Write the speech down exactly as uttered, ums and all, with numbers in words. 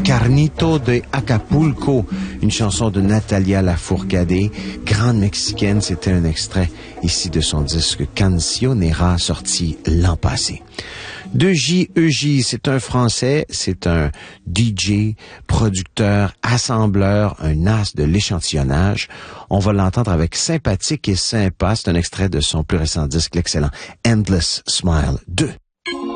Carnito de Acapulco, une chanson de Natalia Lafourcade, grande mexicaine. C'était un extrait ici de son disque Cancionera, sorti l'an passé. De J E J, c'est un Français, c'est un D J, producteur, assembleur, un as de l'échantillonnage. On va l'entendre avec Sympathique et Sympa. C'est un extrait de son plus récent disque, l'excellent Endless Smile deux.